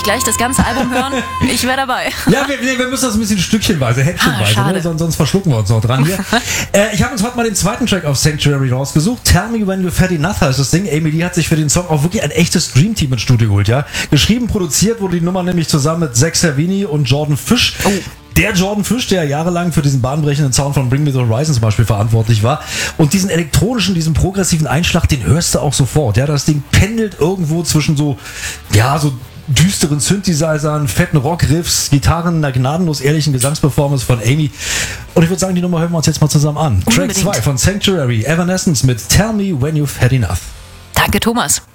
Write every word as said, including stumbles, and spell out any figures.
ich gleich das ganze Album hören? Ich wäre dabei. Ja, wir, wir müssen das ein bisschen stückchenweise, häppchenweise, ah, ne? sonst, sonst verschlucken wir uns noch dran hier. äh, ich habe uns heute mal den zweiten Track auf Sanctuary rausgesucht. Tell Me When You've Had Enough heißt das Ding. Amy Lee hat sich für den Song auch wirklich ein echtes Dreamteam ins Studio geholt, ja. Geschrieben, produziert wurde die Nummer nämlich zusammen mit Zach Savini und Jordan Fish. Oh. Der Jordan Fish, der jahrelang für diesen bahnbrechenden Sound von Bring Me The Horizon zum Beispiel verantwortlich war. Und diesen elektronischen, diesen progressiven Einschlag, den hörst du auch sofort. Ja, das Ding pendelt irgendwo zwischen so, ja, so düsteren Synthesizern, fetten Rockriffs, Gitarren, einer gnadenlos ehrlichen Gesangsperformance von Amy. Und ich würde sagen, die Nummer hören wir uns jetzt mal zusammen an. Unbedingt. Track zwei von Sanctuary, Evanescence mit Tell Me When You've Had Enough. Danke, Thomas.